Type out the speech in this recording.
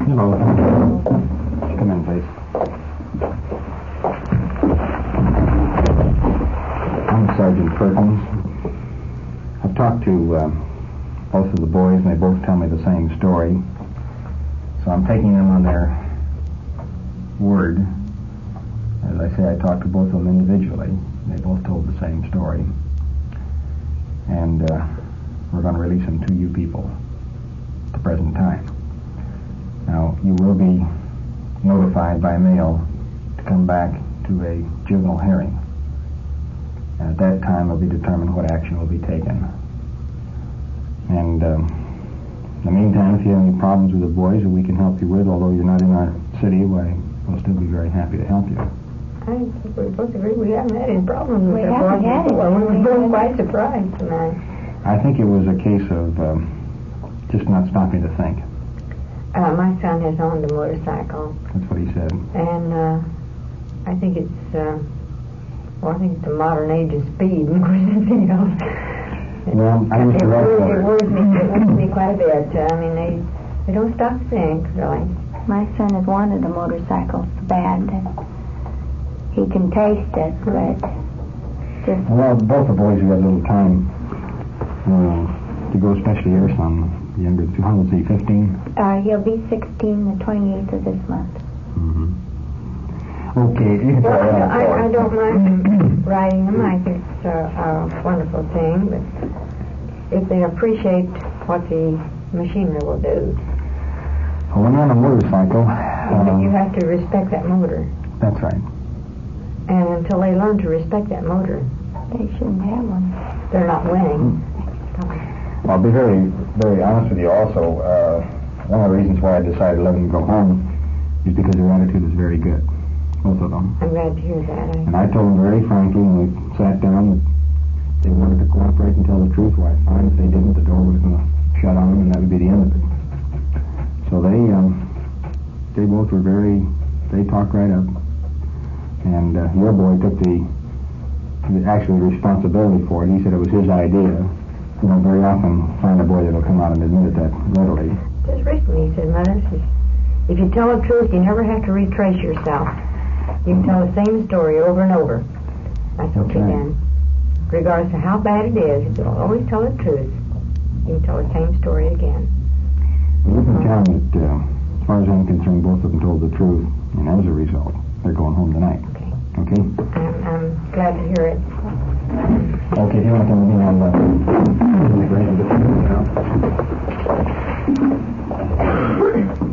Hello. Come in, please. I'm Sergeant Perkins. I've talked to both of the boys, and they both tell me the same story. So I'm taking them on their word. As I say, I talked to both of them individually. They both told the same story. And we're going to release them to you people at the present time. Now, you will be notified by mail to come back to a juvenile hearing. And at that time, it will be determined what action will be taken. And in the meantime, if you have any problems with the boys that we can help you with, although you're not in our city, why, we'll still be very happy to help you. I think we both agree we haven't had any problems with We the haven't had before. any. We were both quite surprised tonight. I think it was a case of just not stopping to think. My son has owned a motorcycle. That's what he said. And I think it's the modern age of speed more than anything else. Well, I was It correct. worries me quite a bit. I mean, they don't stop to think, really. My son has wanted a motorcycle so bad that he can taste it, but just... Well, both the boys have got a little time to go, especially your son, younger. How old is he, 15? He'll be 16 the 28th of this month. Mm-hmm. Okay. Well, I don't mind riding them. I think it's a wonderful thing, but if they appreciate what the machinery will do, Well, when you're on a motorcycle... you have to respect that motor. That's right. And until they learn to respect that motor, They shouldn't have one. they're not winning. I'll be very, very honest with you also. One of the reasons why I decided to let them go home is because their attitude is very good. Both of them. I'm glad to hear that. And I told them very frankly when we sat down that they wanted to cooperate and tell the truth. Why, fine. If they didn't, the door was going to shut on them, and that would be the end of it. So they both were they talked right up. And your boy took the responsibility for it. He said it was his idea. You know, very often find a boy that'll come out and admit it that readily. Just recently, he said, Mother, if you tell the truth, you never have to retrace yourself. You can tell the same story over and over. That's okay then. Regardless of how bad it is, if you'll always tell the truth, you can tell the same story again. Well, you can tell them that, as far as I'm concerned, both of them told the truth, and as a result, they're going home tonight. Okay. Okay? I'm glad to hear it. Okay, if you want to come with me, I'll